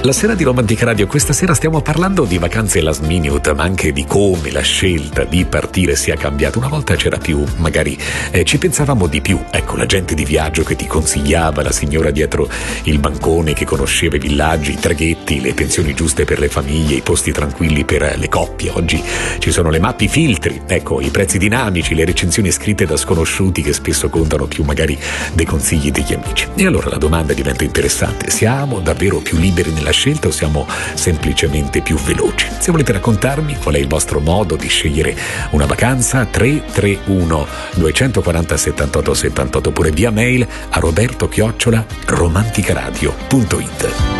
La sera di Romantica Radio, questa sera stiamo parlando di vacanze last minute, ma anche di come la scelta di partire sia cambiata. Una volta c'era più, magari ci pensavamo di più. Ecco, la gente di viaggio che ti consigliava, la signora dietro il bancone che conosceva i villaggi, i traghetti, le pensioni giuste per le famiglie, i posti tranquilli per le coppie. Oggi ci sono le mappe, i filtri, ecco, i prezzi dinamici, le recensioni scritte da sconosciuti che spesso contano più magari dei consigli degli amici. E allora la domanda diventa interessante: siamo davvero più liberi nella scelta o siamo semplicemente più veloci? Se volete raccontarmi qual è il vostro modo di scegliere una vacanza, 331 240 78 78 oppure via mail a roberto@romanticaradio.it.